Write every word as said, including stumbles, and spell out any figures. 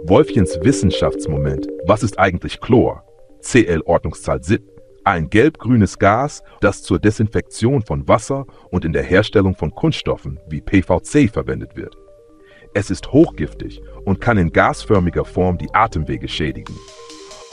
Wolfchens Wissenschaftsmoment. Was ist eigentlich Chlor? C L-Ordnungszahl S I P. Ein gelb-grünes Gas, das zur Desinfektion von Wasser und in der Herstellung von Kunststoffen wie P V C verwendet wird. Es ist hochgiftig und kann in gasförmiger Form die Atemwege schädigen.